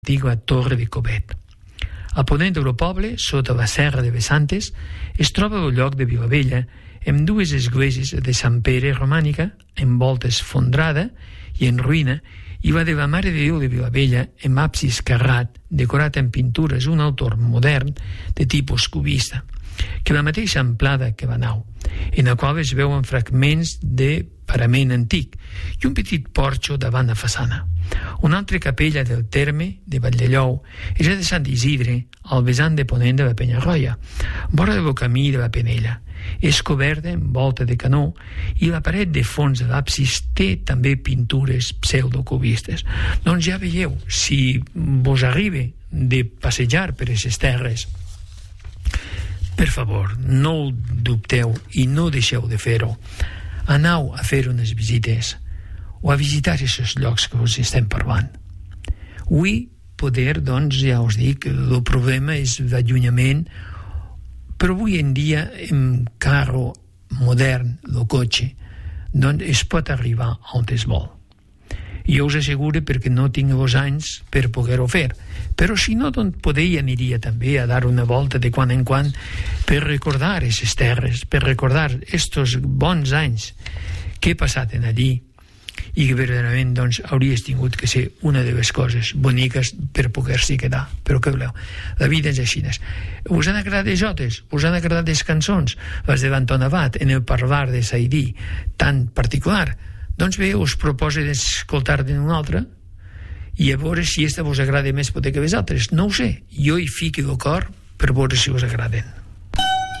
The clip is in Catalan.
l'antiga Torre de Covet. A ponent del poble, sota la serra de Bessantes, es troba el lloc de Vilavella, amb dues esglésies de Sant Pere romànica, en volta esfondrada i en ruïna, i la de la Mare de Déu de Vilavella, amb absis carrat, decorat amb pintures un autor modern de tipus cubista, que la mateixa amplada que la nau, en la qual es veuen fragments de parament antic i un petit porxo davant la façana. Una altra capella del terme de Valldellou és la de Sant Isidre, al vessant de ponent de la Penyarroia, vora del camí de la Penella. És coberta amb volta de canó i la paret de fons de l'absis té també pintures pseudocubistes. Doncs ja veieu, si vos arriba de passejar per aquestes terres, per favor, no ho dubteu i no deixeu de fer-ho. Aneu a fer unes visites o a visitar aquests llocs que us estem parlant. Avui, poder, doncs, ja us dic, el problema és l'allunyament, però avui en dia, amb carro modern, el cotxe, doncs es pot arribar on es vol. Jo us asseguro perquè no tinc 2 anys per poder-ho fer, però si no, doncs poder aniria també a dar una volta de quan en quan per recordar aquestes terres, per recordar estos bons anys que he passat en allí i que verdaderament doncs hauries tingut que ser una de les coses boniques per poder-s'hi quedar. Però què voleu? La vida és així. Us han agradat les jotes? Us han agradat les cançons? Les de l'Anton Abad en el parlar de Saidí tan particular? Doncs bé, us proposo d'escoltar-ne una altra i a veure si aquesta vos agrada més poder que les altres. No ho sé, jo hi fico el cor per veure si us agraden.